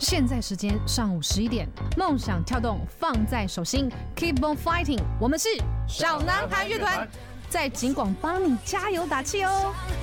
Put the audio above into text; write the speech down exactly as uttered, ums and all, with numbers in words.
现在时间上午十一点，梦想跳动放在手心 ，Keep on fighting， 我们是小男孩乐团，在警广帮你加油打气哦。